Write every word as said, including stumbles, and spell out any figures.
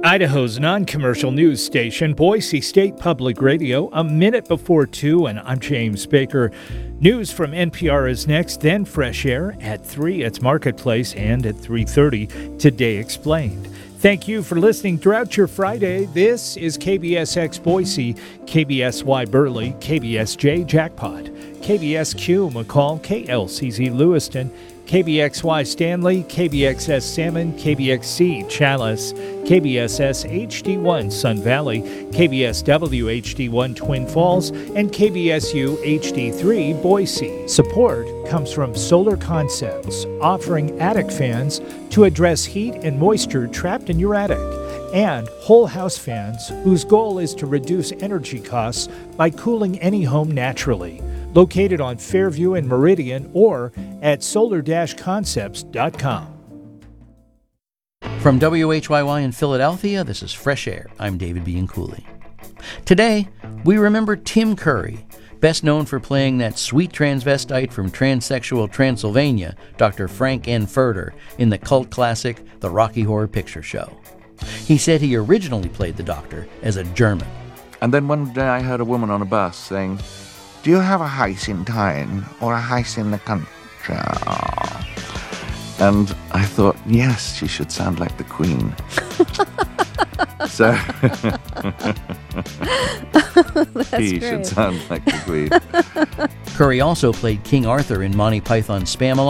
Idaho's non-commercial news station, Boise State Public Radio, a minute before two, and I'm James Baker. News from N P R is next, then Fresh Air at three, it's Marketplace, and at three thirty, Today Explained. Thank you for listening throughout your Friday. This is K B S X Boise, K B S Y Burley, K B S J Jackpot, K B S Q McCall, K L C Z Lewiston, K B X Y Stanley, K B X S Salmon, K B X C Chalice, K B S S H D one Sun Valley, K B S W H D one Twin Falls, and K B S U H D three Boise. Support comes from Solar Concepts, offering attic fans to address heat and moisture trapped in your attic, and Whole House Fans, whose goal is to reduce energy costs by cooling any home naturally. Located on Fairview and Meridian or at solar dash concepts dot com. From W H Y Y in Philadelphia, this is Fresh Air. I'm David Bianculli. Today, we remember Tim Curry, best known for playing that sweet transvestite from transsexual Transylvania, Doctor Frank N. Furter, in the cult classic The Rocky Horror Picture Show. He said he originally played the Doctor as a German. And then one day I heard a woman on a bus saying, "Do you have a house in town or a house in the country?" And I thought, yes, she should sound like the Queen. So he great. should sound like the Queen. Curry also played King Arthur in Monty Python's Spamalot.